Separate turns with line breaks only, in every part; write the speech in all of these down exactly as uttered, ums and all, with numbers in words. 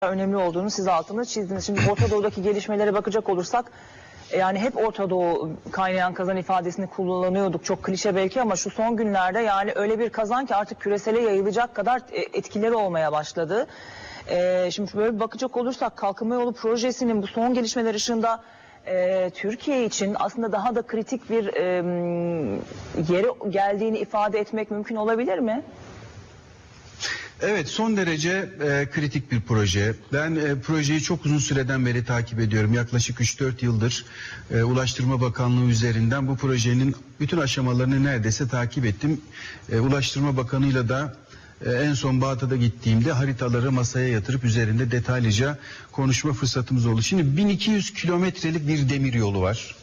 önemli olduğunu siz altını çizdiniz. Şimdi Orta Doğu'daki gelişmelere bakacak olursak yani hep Orta Doğu kaynayan kazan ifadesini kullanıyorduk. Çok klişe belki ama şu son günlerde yani öyle bir kazan ki artık küresele yayılacak kadar etkileri olmaya başladı. Ee, şimdi böyle bir bakacak olursak Kalkınma Yolu projesinin bu son gelişmeler ışığında e, Türkiye için aslında daha da kritik bir e, yere geldiğini ifade etmek mümkün olabilir mi?
Evet, son derece e, kritik bir proje. Ben e, projeyi çok uzun süreden beri takip ediyorum. Yaklaşık üç dört yıldır e, Ulaştırma Bakanlığı üzerinden bu projenin bütün aşamalarını neredeyse takip ettim. E, Ulaştırma Bakanı'yla da e, en son Bağdat'a gittiğimde haritaları masaya yatırıp üzerinde detaylıca konuşma fırsatımız oldu. Şimdi bin iki yüz kilometrelik bir demir yolu var.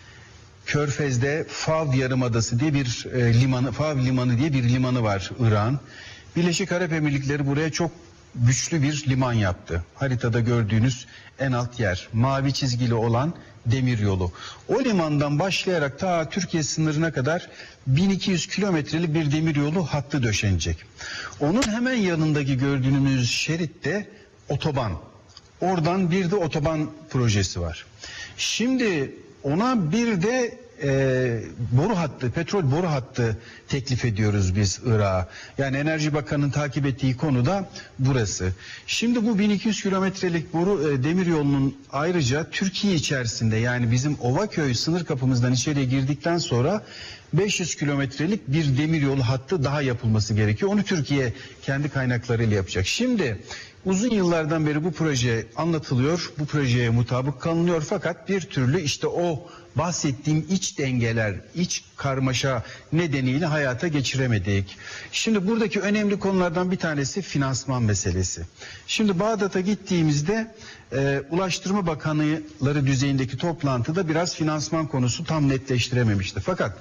Körfez'de Fav Yarımadası diye bir e, limanı, Fav Limanı diye bir limanı var İran. Birleşik Arap Emirlikleri buraya çok güçlü bir liman yaptı. Haritada gördüğünüz en alt yer, mavi çizgili olan demir yolu. O limandan başlayarak ta Türkiye sınırına kadar bin iki yüz kilometrelik bir demir yolu hattı döşenecek. Onun hemen yanındaki gördüğünüz şeritte otoban. Oradan bir de otoban projesi var. Şimdi ona bir de E, boru hattı, petrol boru hattı teklif ediyoruz biz Irak'a. Yani Enerji Bakanı'nın takip ettiği konu da burası. Şimdi bu bin iki yüz kilometrelik boru e, demir yolunun ayrıca Türkiye içerisinde, yani bizim Ovaköy sınır kapımızdan içeriye girdikten sonra beş yüz kilometrelik bir demir yolu hattı daha yapılması gerekiyor. Onu Türkiye kendi kaynaklarıyla yapacak. Şimdi uzun yıllardan beri bu proje anlatılıyor, bu projeye mutabık kalınıyor fakat bir türlü işte o bahsettiğim iç dengeler, iç karmaşa nedeniyle hayata geçiremedik. Şimdi buradaki önemli konulardan bir tanesi finansman meselesi. Şimdi Bağdat'a gittiğimizde e, Ulaştırma Bakanları düzeyindeki toplantıda biraz finansman konusu tam netleştirememişti. Fakat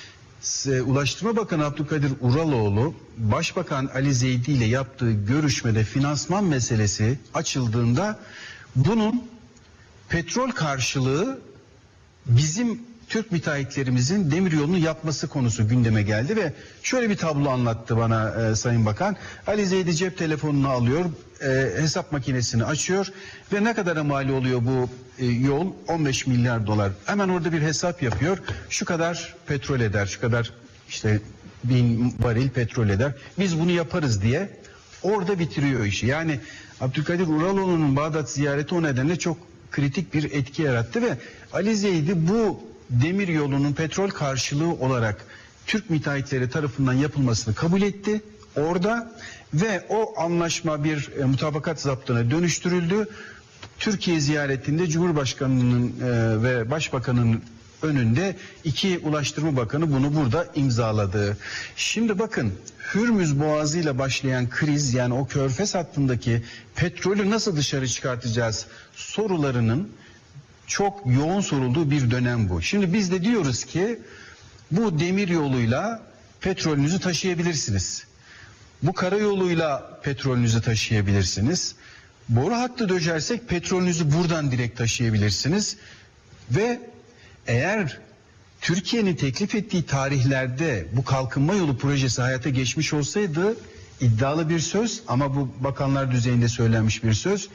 e, Ulaştırma Bakanı Abdülkadir Uraloğlu, Başbakan Ali Zeydi ile yaptığı görüşmede finansman meselesi açıldığında bunun petrol karşılığı bizim Türk müteahhitlerimizin demiryolunu yapması konusu gündeme geldi ve şöyle bir tablo anlattı bana e, Sayın Bakan. Ali Zeydi cep telefonunu alıyor, e, hesap makinesini açıyor ve ne kadara mal oluyor bu e, yol? on beş milyar dolar. Hemen orada bir hesap yapıyor. Şu kadar petrol eder, şu kadar işte bin varil petrol eder. Biz bunu yaparız diye orada bitiriyor işi. Yani Abdülkadir Uraloğlu'nun Bağdat ziyareti o nedenle çok kritik bir etki yarattı ve Ali Zeydi bu demir yolunun petrol karşılığı olarak Türk müteahhitleri tarafından yapılmasını kabul etti orada ve o anlaşma bir e, mutabakat zaptına dönüştürüldü. Türkiye ziyaretinde Cumhurbaşkanı'nın e, ve Başbakan'ın önünde iki Ulaştırma Bakanı bunu burada imzaladı. Şimdi bakın, Hürmüz Boğazı ile başlayan kriz, yani o Körfez hattındaki petrolü nasıl dışarı çıkartacağız sorularının çok yoğun sorulduğu bir dönem bu. Şimdi biz de diyoruz ki bu demir yoluyla petrolünüzü taşıyabilirsiniz. Bu karayoluyla petrolünüzü taşıyabilirsiniz. Boru hattı döşersek petrolünüzü buradan direkt taşıyabilirsiniz. Ve eğer Türkiye'nin teklif ettiği tarihlerde bu kalkınma yolu projesi hayata geçmiş olsaydı, iddialı bir söz ama bu bakanlar düzeyinde söylenmiş bir söz,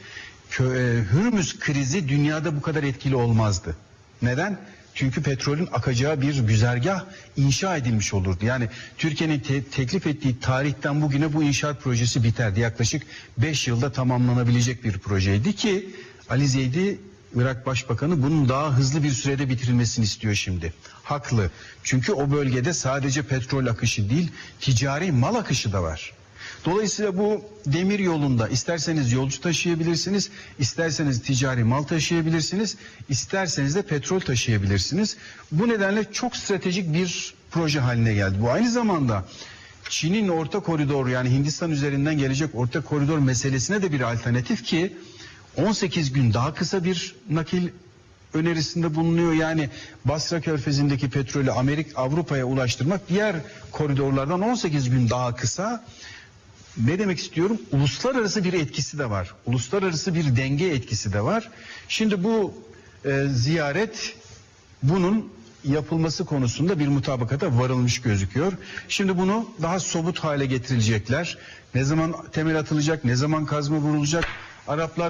Hürmüz krizi dünyada bu kadar etkili olmazdı. Neden? Çünkü petrolün akacağı bir güzergah inşa edilmiş olurdu. Yani Türkiye'nin te teklif ettiği tarihten bugüne bu inşaat projesi biterdi. Yaklaşık beş yılda tamamlanabilecek bir projeydi ki Ali Zeydi, Irak Başbakanı, bunun daha hızlı bir sürede bitirilmesini istiyor şimdi. Haklı. Çünkü o bölgede sadece petrol akışı değil, ticari mal akışı da var. Dolayısıyla bu demir yolunda isterseniz yolcu taşıyabilirsiniz, isterseniz ticari mal taşıyabilirsiniz, isterseniz de petrol taşıyabilirsiniz. Bu nedenle çok stratejik bir proje haline geldi. Bu aynı zamanda Çin'in orta koridor, yani Hindistan üzerinden gelecek orta koridor meselesine de bir alternatif ki on sekiz gün daha kısa bir nakil önerisinde bulunuyor. Yani Basra Körfezi'ndeki petrolü Amerika Avrupa'ya ulaştırmak diğer koridorlardan on sekiz gün daha kısa. Ne demek istiyorum? Uluslararası bir etkisi de var. Uluslararası bir denge etkisi de var. Şimdi bu e, ziyaret bunun yapılması konusunda bir mutabakata varılmış gözüküyor. Şimdi bunu daha somut hale getirecekler. Ne zaman temel atılacak, ne zaman kazma vurulacak? Araplar